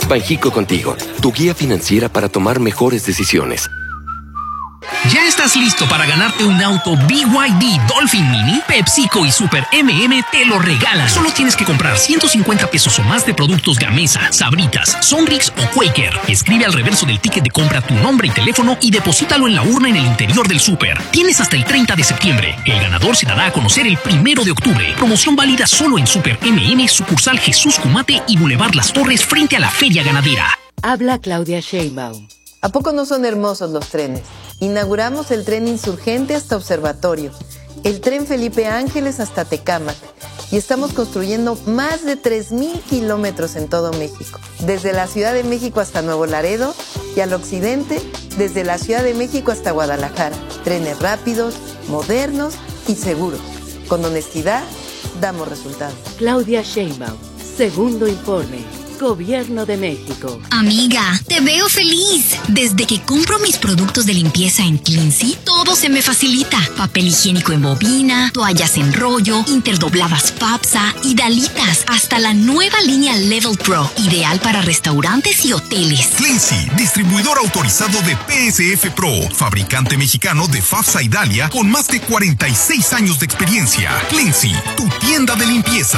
Banjico Contigo, tu guía financiera para tomar mejores decisiones. ¿Ya estás listo para ganarte un auto BYD Dolphin Mini? PepsiCo y Super MM te lo regalan. Solo tienes que comprar 150 pesos o más de productos Gamesa, Sabritas, Sonrix o Quaker. Escribe al reverso del ticket de compra tu nombre y teléfono y deposítalo en la urna en el interior del súper. Tienes hasta el 30 de septiembre. El ganador se dará a conocer el 1 de octubre. Promoción válida solo en Super MM, sucursal Jesús Cumate y Boulevard Las Torres frente a la Feria Ganadera. Habla Claudia Sheinbaum. ¿A poco no son hermosos los trenes? Inauguramos el tren Insurgente hasta Observatorio, el tren Felipe Ángeles hasta Tecámac y estamos construyendo más de 3,000 kilómetros en todo México, desde la Ciudad de México hasta Nuevo Laredo y al occidente, desde la Ciudad de México hasta Guadalajara. Trenes rápidos, modernos y seguros. Con honestidad, damos resultados. Claudia Sheinbaum, segundo informe. Gobierno de México. Amiga, te veo feliz. Desde que compro mis productos de limpieza en Cleansy, todo se me facilita. Papel higiénico en bobina, toallas en rollo, interdobladas FAPSA y Dalitas. Hasta la nueva línea Level Pro, ideal para restaurantes y hoteles. Cleansy, distribuidor autorizado de PSF Pro, fabricante mexicano de FAPSA y Dalia con más de 46 años de experiencia. Cleansy, tu tienda de limpieza.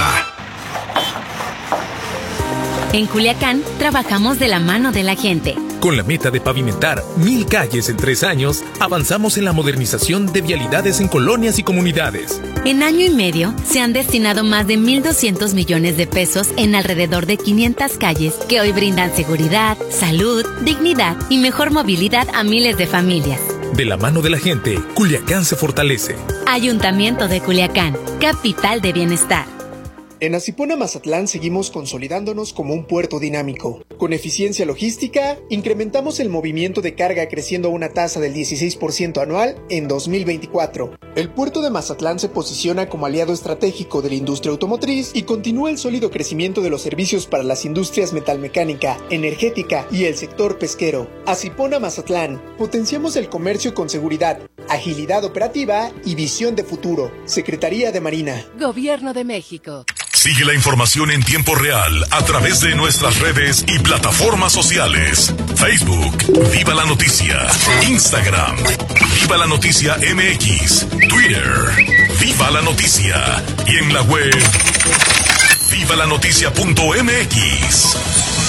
En Culiacán, trabajamos de la mano de la gente. Con la meta de pavimentar 1,000 calles en 3 años, avanzamos en la modernización de vialidades en colonias y comunidades. En año y medio, se han destinado más de 1,200 millones de pesos en alrededor de 500 calles que hoy brindan seguridad, salud, dignidad y mejor movilidad a miles de familias. De la mano de la gente, Culiacán se fortalece. Ayuntamiento de Culiacán, capital de bienestar. En Asipona Mazatlán seguimos consolidándonos como un puerto dinámico. Con eficiencia logística, incrementamos el movimiento de carga creciendo a una tasa del 16% anual en 2024. El puerto de Mazatlán se posiciona como aliado estratégico de la industria automotriz y continúa el sólido crecimiento de los servicios para las industrias metalmecánica, energética y el sector pesquero. Asipona Mazatlán, potenciamos el comercio con seguridad, agilidad operativa y visión de futuro. Secretaría de Marina. Gobierno de México. Sigue la información en tiempo real a través de nuestras redes y plataformas sociales. Facebook, Viva la Noticia. Instagram, Viva la Noticia MX. Twitter, Viva la Noticia. Y en la web, vivalanoticia.mx.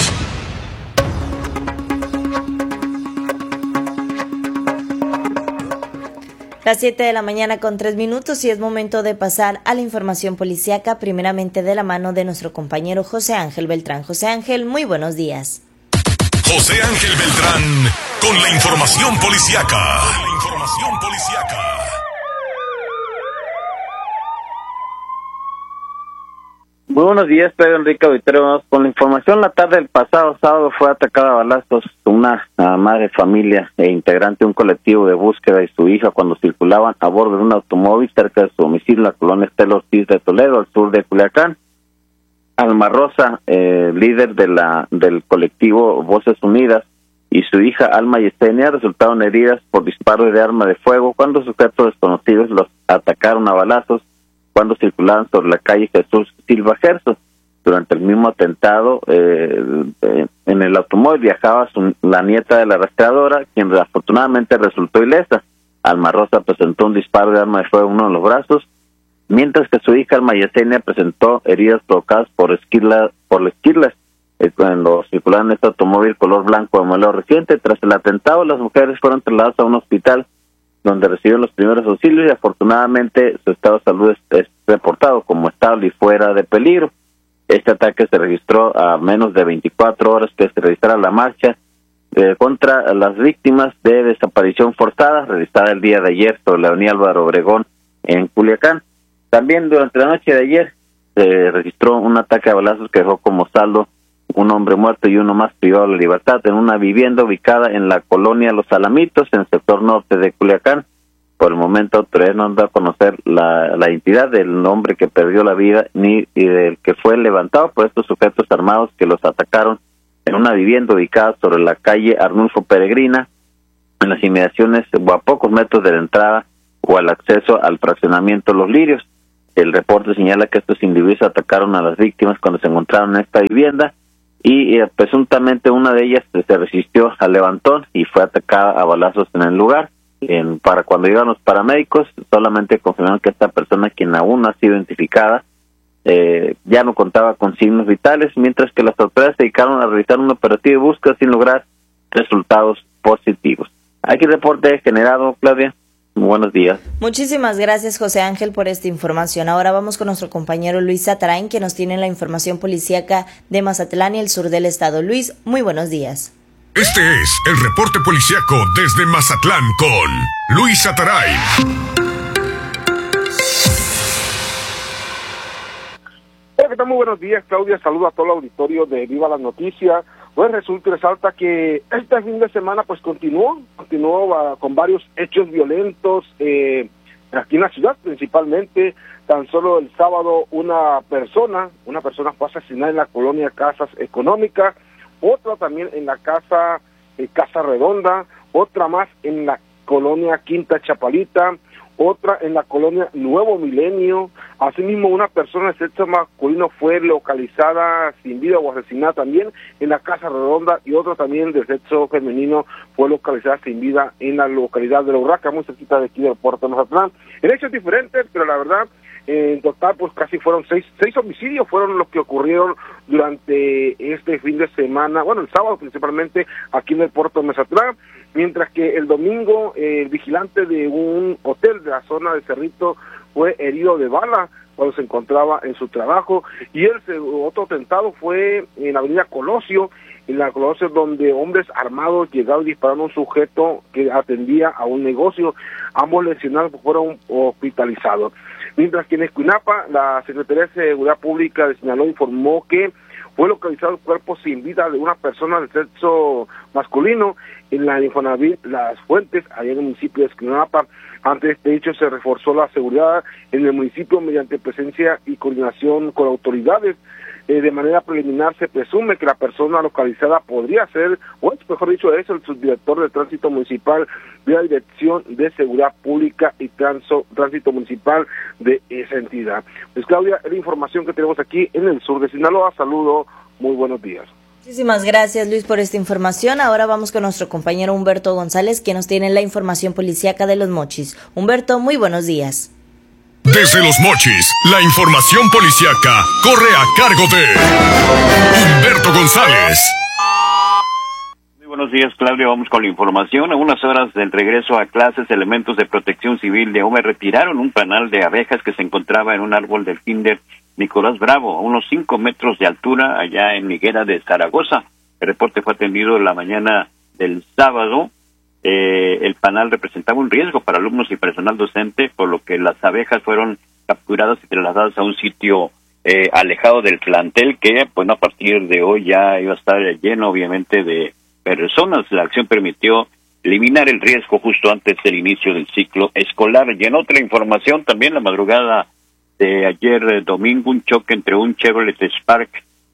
Las 7 de la mañana con 3 minutos y es momento de pasar a la información policíaca, primeramente de la mano de nuestro compañero José Ángel Beltrán. José Ángel, muy buenos días. José Ángel Beltrán con la información policíaca. Muy buenos días, Pedro Enrique Auditorio. Con la información, la tarde del pasado sábado fue atacada a balazos una madre de familia e integrante de un colectivo de búsqueda y su hija cuando circulaban a bordo de un automóvil cerca de su domicilio en la colonia Estela Ortiz de Toledo, al sur de Culiacán. Alma Rosa, líder del colectivo Voces Unidas, y su hija Alma Yesenia resultaron heridas por disparos de arma de fuego cuando sujetos desconocidos los atacaron a balazos cuando circulaban sobre la calle Jesús Silva Gerso. Durante el mismo atentado, en el automóvil viajaba la nieta de la rastreadora, quien afortunadamente resultó ilesa. Alma Rosa presentó un disparo de arma de fuego en uno de los brazos, mientras que su hija Alma Yesenia presentó heridas provocadas por esquirlas cuando circulaban en este automóvil color blanco de modelo reciente. Tras el atentado, las mujeres fueron trasladadas a un hospital donde recibieron los primeros auxilios y afortunadamente su estado de salud es reportado como estable y fuera de peligro. Este ataque se registró a menos de 24 horas que se registrara la marcha contra las víctimas de desaparición forzada registrada el día de ayer sobre la avenida Álvaro Obregón en Culiacán. También durante la noche de ayer se registró un ataque a balazos que dejó como saldo un hombre muerto y uno más privado de la libertad en una vivienda ubicada en la colonia Los Alamitos, en el sector norte de Culiacán. Por el momento, todavía no han dado a conocer la identidad del hombre que perdió la vida ni del que fue levantado por estos sujetos armados que los atacaron en una vivienda ubicada sobre la calle Arnulfo Peregrina, en las inmediaciones o a pocos metros de la entrada o al acceso al fraccionamiento Los Lirios. El reporte señala que estos individuos atacaron a las víctimas cuando se encontraron en esta vivienda. y presuntamente una de ellas se resistió al levantón y fue atacada a balazos en el lugar. Para cuando llegaron los paramédicos, solamente confirmaron que esta persona, quien aún no ha sido identificada, ya no contaba con signos vitales, mientras que las autoridades se dedicaron a realizar un operativo de búsqueda sin lograr resultados positivos. Aquí reporte generado, Claudia. Buenos días. Muchísimas gracias, José Ángel, por esta información. Ahora vamos con nuestro compañero Luis Satarain, que nos tiene la información policíaca de Mazatlán y el sur del estado. Luis, muy buenos días. Este es el reporte policíaco desde Mazatlán con Luis Satarain. Hola, ¿qué tal? Muy buenos días, Claudia. Saludo a todo el auditorio de Viva la Noticia. Pues resulta y resalta que este fin de semana pues continuó con varios hechos violentos aquí en la ciudad, principalmente. Tan solo el sábado una persona fue asesinada en la colonia Casas Económica, otra también en la Casa Redonda, otra más en la colonia Quinta Chapalita, otra en la colonia Nuevo Milenio. Asimismo, una persona de sexo masculino fue localizada sin vida o asesinada también en la Casa Redonda, y otra también de sexo femenino fue localizada sin vida en la localidad de La Urraca, muy cerquita de aquí del puerto de Mazatlán. En hechos diferentes, pero la verdad, en total pues casi fueron seis homicidios fueron los que ocurrieron durante este fin de semana, bueno, el sábado principalmente aquí en el puerto de Mazatlán, mientras que el domingo el vigilante de un hotel de la zona de Cerrito fue herido de bala cuando se encontraba en su trabajo, y otro atentado fue en la avenida Colosio, donde hombres armados llegaron y dispararon a un sujeto que atendía a un negocio. Ambos lesionados fueron hospitalizados. Mientras que en Escuinapa, la Secretaría de Seguridad Pública de Sinaloa informó que fue localizado el cuerpo sin vida de una persona de sexo masculino en la Infonavit Las Fuentes, allá en el municipio de Escuinapa. Ante este hecho se reforzó la seguridad en el municipio mediante presencia y coordinación con autoridades. De manera preliminar se presume que la persona localizada podría ser, o mejor dicho, es el subdirector de Tránsito Municipal de la Dirección de Seguridad Pública y Tránsito Municipal de esa entidad. Pues Claudia, es la información que tenemos aquí en el sur de Sinaloa. Saludo, muy buenos días. Muchísimas gracias, Luis, por esta información. Ahora vamos con nuestro compañero Humberto González, que nos tiene la información policíaca de Los Mochis. Humberto, muy buenos días. Desde Los Mochis, la información policíaca corre a cargo de Humberto González. Muy buenos días, Claudia. Vamos con la información. A unas horas del regreso a clases, elementos de protección civil de OME retiraron un panal de abejas que se encontraba en un árbol del kinder Nicolás Bravo, a unos 5 metros de altura, allá en Higuera de Zaragoza. El reporte fue atendido la mañana del sábado. El panal representaba un riesgo para alumnos y personal docente, por lo que las abejas fueron capturadas y trasladadas a un sitio alejado del plantel, que bueno, a partir de hoy ya iba a estar lleno obviamente de personas. La acción permitió eliminar el riesgo justo antes del inicio del ciclo escolar. Y en otra información, también la madrugada de ayer domingo, un choque entre un Chevrolet Spark,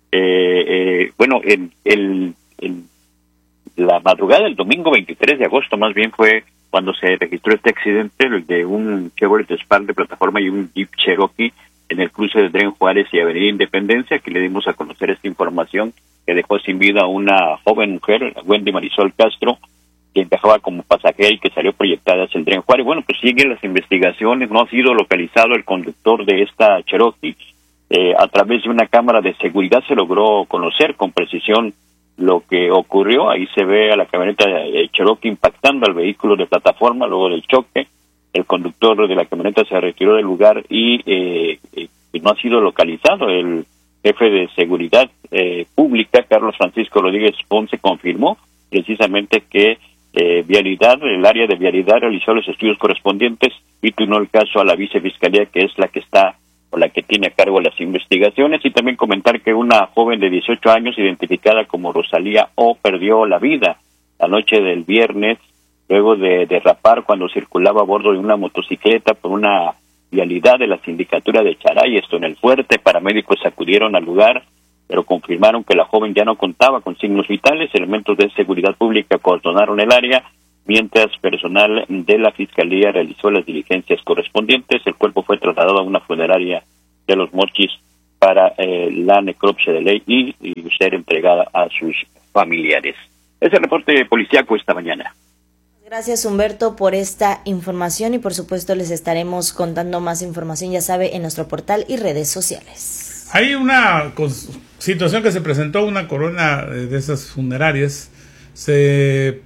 la madrugada del domingo 23 de agosto más bien fue cuando se registró este accidente, el de un Chevrolet Spark de plataforma y un Jeep Cherokee en el cruce de Dren Juárez y Avenida Independencia. Aquí le dimos a conocer esta información que dejó sin vida a una joven mujer, Wendy Marisol Castro, quien viajaba como pasajera y que salió proyectada hacia el Dren Juárez. Bueno, pues siguen las investigaciones, no ha sido localizado el conductor de esta Cherokee. A través de una cámara de seguridad se logró conocer con precisión lo que ocurrió. Ahí se ve a la camioneta Cherokee impactando al vehículo de plataforma luego del choque. El conductor de la camioneta se retiró del lugar y no ha sido localizado. El jefe de seguridad pública, Carlos Francisco Rodríguez Ponce, confirmó precisamente que el área de vialidad realizó los estudios correspondientes y turnó el caso a la vicefiscalía, que es la que está o la que tiene a cargo las investigaciones. Y también comentar que una joven de 18 años, identificada como Rosalía O, perdió la vida la noche del viernes luego de derrapar cuando circulaba a bordo de una motocicleta por una vialidad de la sindicatura de Charay, esto en El Fuerte. Paramédicos acudieron al lugar, pero confirmaron que la joven ya no contaba con signos vitales. Elementos de seguridad pública coordonaron el área, mientras personal de la Fiscalía realizó las diligencias correspondientes. El cuerpo fue trasladado a una funeraria de Los Mochis para la necropsia de ley y ser entregada a sus familiares. Ese reporte policíaco esta mañana. Gracias, Humberto, por esta información y por supuesto les estaremos contando más información, ya sabe, en nuestro portal y redes sociales. Hay una situación que se presentó, una corona de esas funerarias, se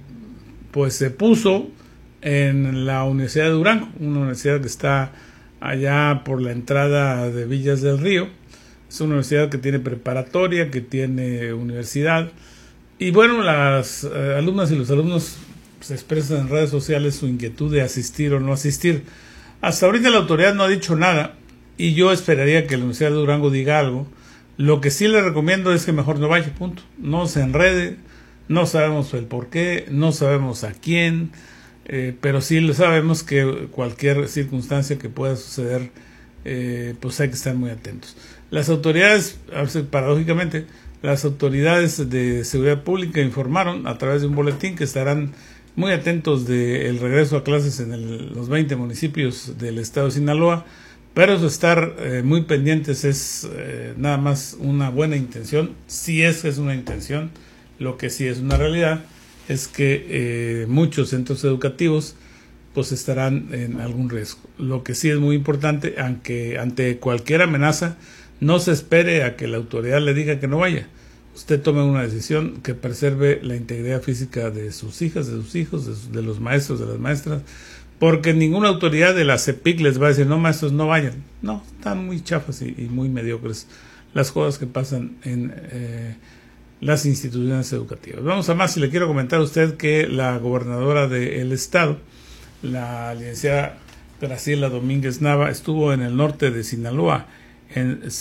puso en la Universidad de Durango, una universidad que está allá por la entrada de Villas del Río. Es una universidad que tiene preparatoria, que tiene universidad. Y bueno, las alumnas y los alumnos se expresan en redes sociales su inquietud de asistir o no asistir. Hasta ahorita la autoridad no ha dicho nada y yo esperaría que la Universidad de Durango diga algo. Lo que sí le recomiendo es que mejor no vaya, punto. No se enrede, no sabemos el por qué, no sabemos a quién, pero sí sabemos que cualquier circunstancia que pueda suceder, pues hay que estar muy atentos. Las autoridades, paradójicamente, las autoridades de seguridad pública informaron a través de un boletín que estarán muy atentos del regreso a clases en los 20 municipios del estado de Sinaloa, pero eso estar muy pendientes es nada más una buena intención. Si es que es una intención, lo que sí es una realidad es que muchos centros educativos pues estarán en algún riesgo. Lo que sí es muy importante, aunque ante cualquier amenaza no se espere a que la autoridad le diga que no vaya. Usted tome una decisión que preserve la integridad física de sus hijas, de sus hijos, de los maestros, de las maestras, porque ninguna autoridad de la CEPIC les va a decir, no, maestros, no vayan. No, están muy chafas y muy mediocres las cosas que pasan en las instituciones educativas. Vamos a más, y le quiero comentar a usted que la gobernadora del estado, la licenciada Graciela Domínguez Nava, estuvo en el norte de Sinaloa, en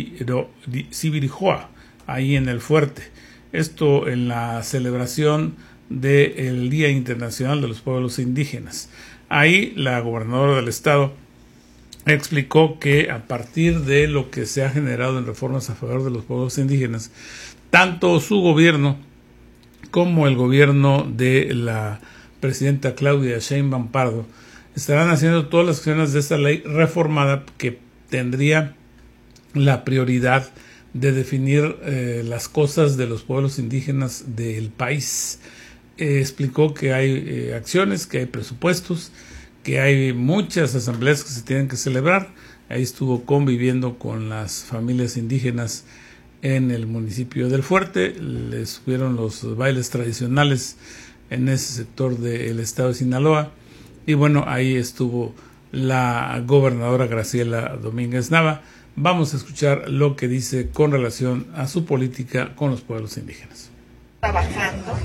Sibirijoa, ahí en el fuerte. Esto en la celebración del Día Internacional de los Pueblos Indígenas. Ahí la gobernadora del estado explicó que a partir de lo que se ha generado en reformas a favor de los pueblos indígenas, tanto su gobierno como el gobierno de la presidenta Claudia Sheinbaum Pardo estarán haciendo todas las acciones de esta ley reformada que tendría la prioridad de definir las cosas de los pueblos indígenas del país. Explicó que hay acciones, que hay presupuestos, que hay muchas asambleas que se tienen que celebrar. Ahí estuvo conviviendo con las familias indígenas en el municipio del Fuerte. Les subieron los bailes tradicionales en ese sector del estado de Sinaloa. Y bueno, ahí estuvo la gobernadora Graciela Domínguez Nava. Vamos a escuchar lo que dice con relación a su política con los pueblos indígenas. Trabajando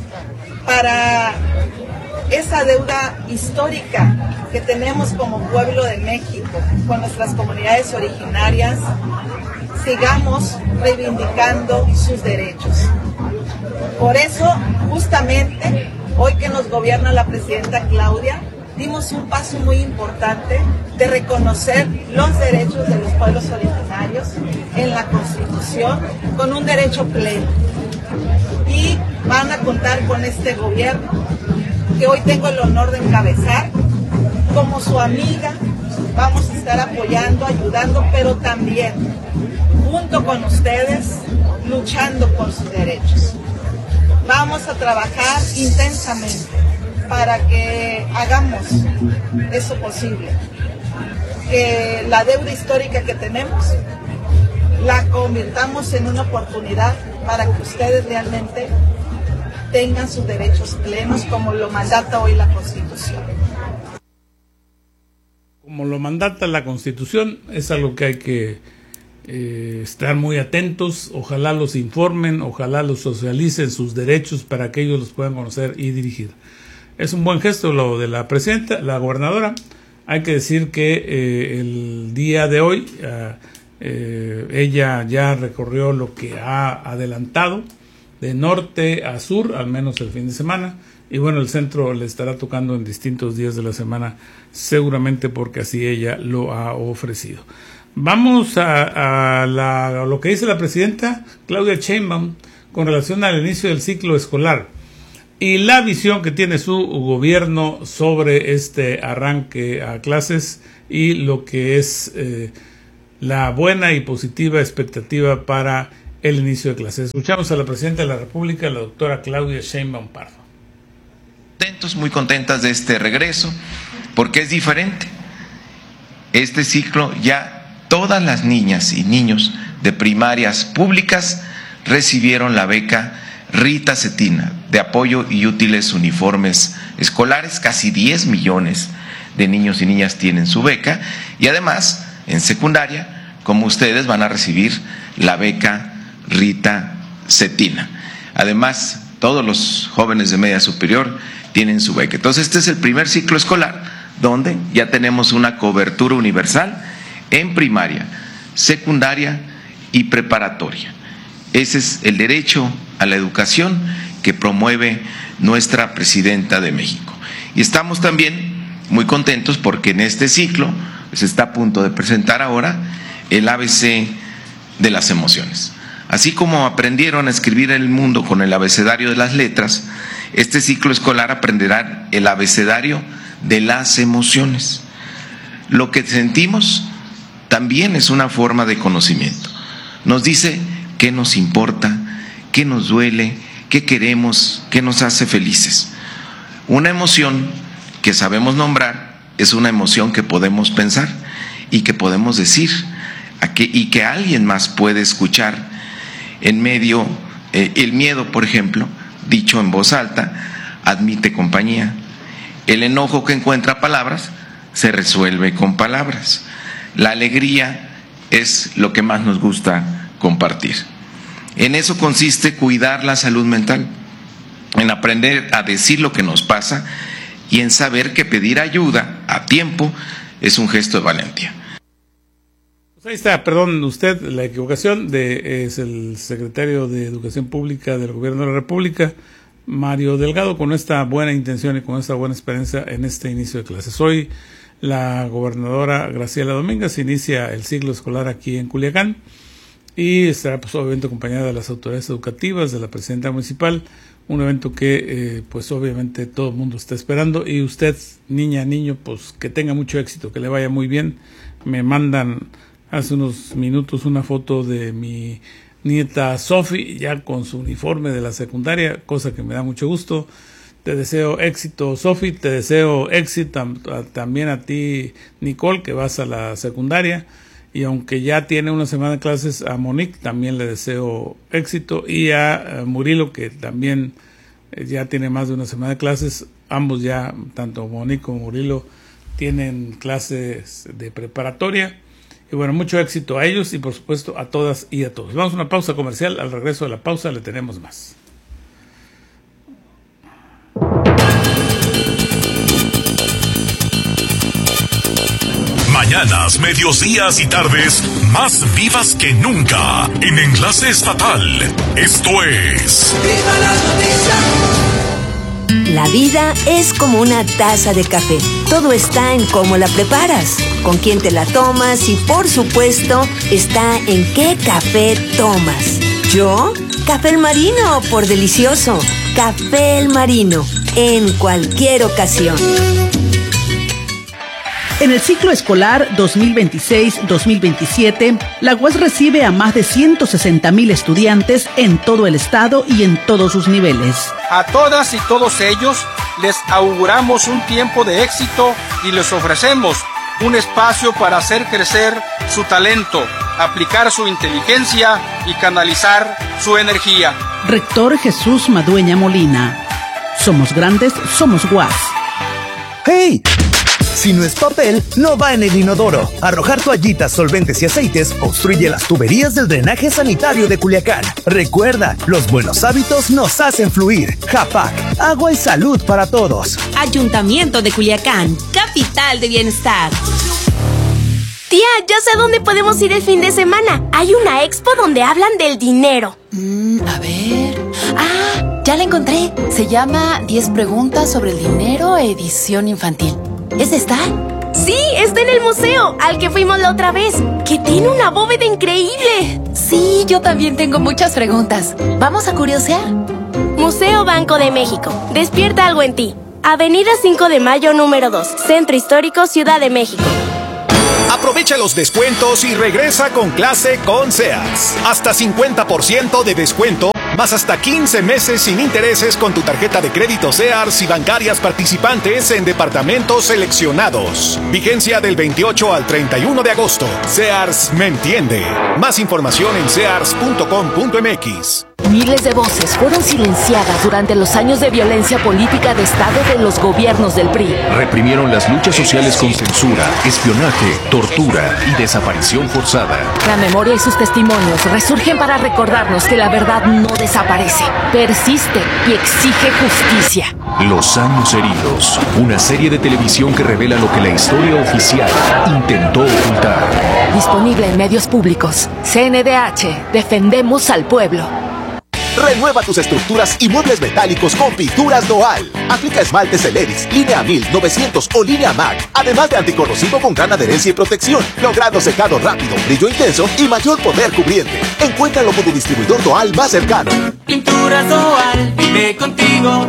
para esa deuda histórica que tenemos como pueblo de México con nuestras comunidades originarias, sigamos reivindicando sus derechos. Por eso, justamente, hoy que nos gobierna la presidenta Claudia, dimos un paso muy importante de reconocer los derechos de los pueblos originarios en la Constitución con un derecho pleno. Y van a contar con este gobierno que hoy tengo el honor de encabezar. Como su amiga, vamos a estar apoyando, ayudando, pero también junto con ustedes, luchando por sus derechos. Vamos a trabajar intensamente para que hagamos eso posible, que la deuda histórica que tenemos la convirtamos en una oportunidad para que ustedes realmente tengan sus derechos plenos como lo mandata hoy la Constitución. Como lo mandata la Constitución, es algo que hay que estar muy atentos. Ojalá los informen, ojalá los socialicen sus derechos para que ellos los puedan conocer y dirigir. Es un buen gesto lo de la presidenta, la gobernadora. Hay que decir que el día de hoy ella ya recorrió lo que ha adelantado de norte a sur, al menos el fin de semana, y bueno, el centro le estará tocando en distintos días de la semana, seguramente porque así ella lo ha ofrecido. Vamos a lo que dice la presidenta Claudia Sheinbaum con relación al inicio del ciclo escolar y la visión que tiene su gobierno sobre este arranque a clases y lo que es la buena y positiva expectativa para el inicio de clases. Escuchamos a la Presidenta de la República, la doctora Claudia Sheinbaum Pardo. Muy contentas de este regreso, porque es diferente. Este ciclo ya todas las niñas y niños de primarias públicas recibieron la beca Rita Cetina de apoyo y útiles uniformes escolares. Casi 10 millones de niños y niñas tienen su beca, y además en secundaria, como ustedes, van a recibir la beca Rita Cetina. Además, todos los jóvenes de media superior tienen su beca. Entonces, este es el primer ciclo escolar donde ya tenemos una cobertura universal en primaria, secundaria y preparatoria. Ese es el derecho a la educación que promueve nuestra Presidenta de México. Y estamos también muy contentos porque en este ciclo se está a punto de presentar ahora el ABC de las emociones. Así como aprendieron a escribir el mundo con el abecedario de las letras, este ciclo escolar aprenderá el abecedario de las emociones. Lo que sentimos también es una forma de conocimiento. Nos dice qué nos importa, qué nos duele, qué queremos, qué nos hace felices. Una emoción que sabemos nombrar es una emoción que podemos pensar y que podemos decir y que alguien más puede escuchar en medio. El miedo, por ejemplo, dicho en voz alta, admite compañía. El enojo, que encuentra palabras, se resuelve con palabras. La alegría es lo que más nos gusta compartir. En eso consiste cuidar la salud mental, en aprender a decir lo que nos pasa y en saber que pedir ayuda a tiempo es un gesto de valentía. Pues ahí está, perdón usted, la equivocación, es el secretario de Educación Pública del Gobierno de la República, Mario Delgado, con esta buena intención y con esta buena experiencia en este inicio de clases. Hoy la gobernadora Graciela Domínguez inicia el ciclo escolar aquí en Culiacán y estará pues obviamente acompañada de las autoridades educativas, de la presidenta municipal, un evento que pues obviamente todo el mundo está esperando, y usted, niña, niño, pues que tenga mucho éxito, que le vaya muy bien. Me mandan hace unos minutos una foto de mi nieta Sofi ya con su uniforme de la secundaria, cosa que me da mucho gusto. Te deseo éxito, Sofi, te deseo éxito también a ti, Nicole, que vas a la secundaria, y aunque ya tiene una semana de clases, a Monique también le deseo éxito, y a Murilo, que también ya tiene más de una semana de clases. Ambos ya, tanto Monique como Murilo, tienen clases de preparatoria. Y bueno, mucho éxito a ellos y por supuesto a todas y a todos. Vamos a una pausa comercial. Al regreso de la pausa le tenemos más. Mañanas, medios días y tardes más vivas que nunca en Enlace Estatal. Esto es ¡Viva las noticias! La vida es como una taza de café. Todo está en cómo la preparas, con quién te la tomas y, por supuesto, está en qué café tomas. ¿Yo? Café El Marino, por delicioso. Café El Marino, en cualquier ocasión. En el ciclo escolar 2026-2027, la UAS recibe a más de 160,000 estudiantes en todo el estado y en todos sus niveles. A todas y todos ellos les auguramos un tiempo de éxito y les ofrecemos un espacio para hacer crecer su talento, aplicar su inteligencia y canalizar su energía. Rector Jesús Madueña Molina. Somos grandes, somos UAS. ¡Hey! Si no es papel, no va en el inodoro. Arrojar toallitas, solventes y aceites obstruye las tuberías del drenaje sanitario de Culiacán. Recuerda, los buenos hábitos nos hacen fluir. JAPAC, agua y salud para todos. Ayuntamiento de Culiacán, capital de bienestar. Tía, ya sé a dónde podemos ir el fin de semana. Hay una expo donde hablan del dinero. A ver... ya la encontré. Se llama 10 preguntas sobre el dinero, edición infantil. ¿Es esta? Sí, está en el museo, al que fuimos la otra vez, que tiene una bóveda increíble. Sí, yo también tengo muchas preguntas. ¿Vamos a curiosear? Museo Banco de México. Despierta algo en ti. Avenida 5 de Mayo, número 2. Centro Histórico, Ciudad de México. Aprovecha los descuentos y regresa con clase con Sears. Hasta 50% de descuento, más hasta 15 meses sin intereses con tu tarjeta de crédito Sears y bancarias participantes en departamentos seleccionados. Vigencia del 28 al 31 de agosto. Sears me entiende. Más información en sears.com.mx. Miles de voces fueron silenciadas durante los años de violencia política de Estado de los gobiernos del PRI. Reprimieron las luchas sociales con censura, espionaje, tortura y desaparición forzada. La memoria y sus testimonios resurgen para recordarnos que la verdad no desaparece, persiste y exige justicia. Los años heridos, una serie de televisión que revela lo que la historia oficial intentó ocultar. Disponible en medios públicos. CNDH, defendemos al pueblo. Renueva tus estructuras y muebles metálicos con Pinturas Doal. Aplica esmaltes Celeris, línea 1000, 900 o línea MAC. Además de anticorrosivo con gran adherencia y protección, logrando secado rápido, brillo intenso y mayor poder cubriente. Encuéntralo con tu distribuidor Doal más cercano. Pinturas Doal, vive contigo.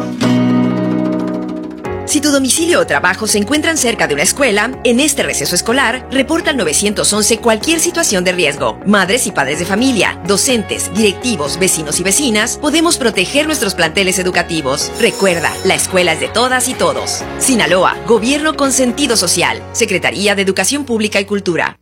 Si tu domicilio o trabajo se encuentran cerca de una escuela, en este receso escolar, reporta al 911 cualquier situación de riesgo. Madres y padres de familia, docentes, directivos, vecinos y vecinas, podemos proteger nuestros planteles educativos. Recuerda, la escuela es de todas y todos. Sinaloa, Gobierno con sentido social. Secretaría de Educación Pública y Cultura.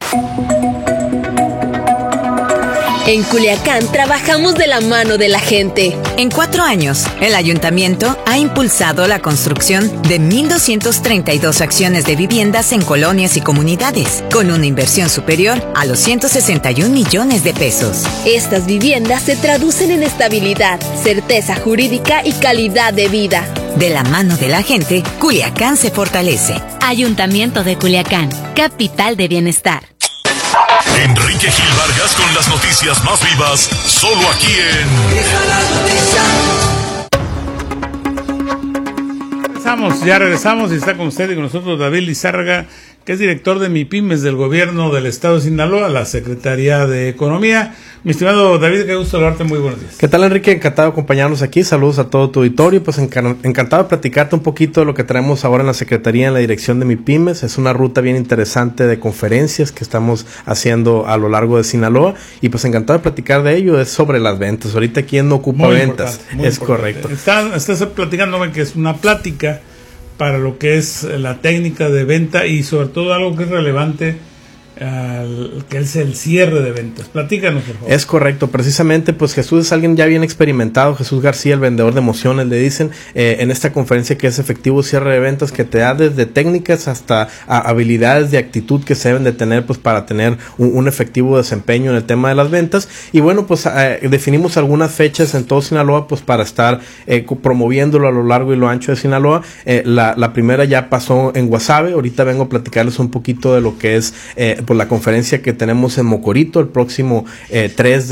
En Culiacán trabajamos de la mano de la gente. En 4 años, el ayuntamiento ha impulsado la construcción de 1,232 acciones de viviendas en colonias y comunidades, con una inversión superior a los 161 millones de pesos. Estas viviendas se traducen en estabilidad, certeza jurídica y calidad de vida. De la mano de la gente, Culiacán se fortalece. Ayuntamiento de Culiacán, capital de bienestar. Enrique Gil Vargas con las noticias más vivas, solo aquí en... Ya regresamos y está con usted y con nosotros David Lizárraga, que es director de MIPYMES del Gobierno del Estado de Sinaloa, la Secretaría de Economía. Mi estimado David, qué gusto saludarte, muy buenos días. ¿Qué tal, Enrique? Encantado de acompañarnos aquí, saludos a todo tu auditorio, pues encantado de platicarte un poquito de lo que traemos ahora en la Secretaría, en la dirección de MIPYMES. Es una ruta bien interesante de conferencias que estamos haciendo a lo largo de Sinaloa, y pues encantado de platicar de ello. Es sobre las ventas. Ahorita, ¿quién no ocupa muy ventas? Es correcto. Estás platicándome que es una plática para lo que es la técnica de venta y sobre todo algo que es relevante, que es el cierre de ventas. Platícanos, por favor. Es correcto, precisamente pues Jesús es alguien ya bien experimentado, Jesús García, el vendedor de emociones, le dicen en esta conferencia, que es efectivo cierre de ventas, que te da desde técnicas hasta habilidades de actitud que se deben de tener pues para tener un efectivo desempeño en el tema de las ventas. Y bueno, pues definimos algunas fechas en todo Sinaloa pues para estar promoviéndolo a lo largo y lo ancho de Sinaloa. La primera ya pasó en Guasave. Ahorita vengo a platicarles un poquito de lo que es por la conferencia que tenemos en Mocorito el próximo 3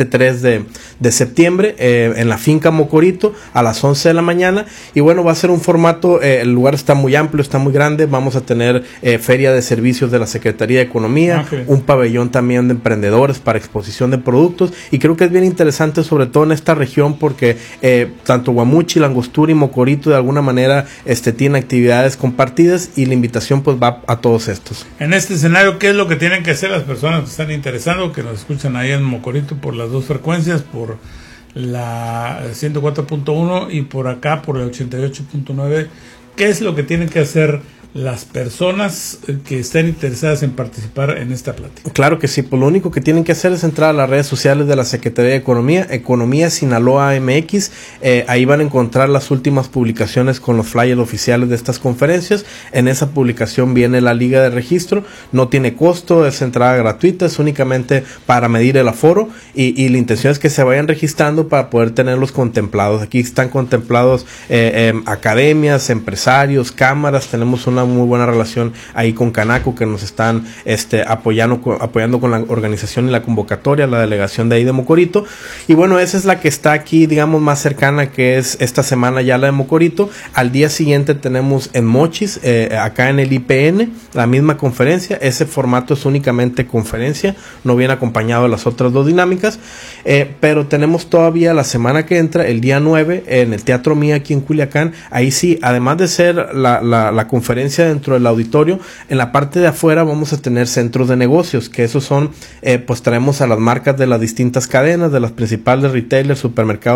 de septiembre en la finca Mocorito a las 11 de la mañana. Y bueno, va a ser un formato, el lugar está muy amplio, está muy grande. Vamos a tener feria de servicios de la Secretaría de Economía, un pabellón también de emprendedores para exposición de productos, y creo que es bien interesante sobre todo en esta región porque tanto Guamuchi, Langostura y Mocorito de alguna manera tienen actividades compartidas, y la invitación pues va a todos estos. En este escenario, ¿qué es lo que tienen que hacer las personas que están interesadas, que nos escuchan ahí en Mocorito por las dos frecuencias, por la 104.1 y por acá por el 88.9? ¿Qué es lo que tienen que hacer las personas que estén interesadas en participar en esta plática? Claro que sí, pues lo único que tienen que hacer es entrar a las redes sociales de la Secretaría de Economía, Economía Sinaloa MX. Ahí van a encontrar las últimas publicaciones con los flyers oficiales de estas conferencias. En esa publicación viene la liga de registro, no tiene costo, es entrada gratuita, es únicamente para medir el aforo, y la intención es que se vayan registrando para poder tenerlos contemplados. Aquí están contemplados academias, empresarios, cámaras. Tenemos una muy buena relación ahí con Canaco, que nos están apoyando con la organización y la convocatoria, la delegación de ahí de Mocorito. Y bueno, esa es la que está aquí, digamos, más cercana, que es esta semana ya la de Mocorito. Al día siguiente tenemos en Mochis, acá en el IPN, la misma conferencia. Ese formato es únicamente conferencia, no viene acompañado de las otras dos dinámicas, pero tenemos todavía la semana que entra, el día 9, en el Teatro Mía aquí en Culiacán. Ahí sí, además de ser la conferencia dentro del auditorio. En la parte de afuera vamos a tener centros de negocios, que esos son, pues traemos a las marcas de las distintas cadenas, de las principales retailers, supermercados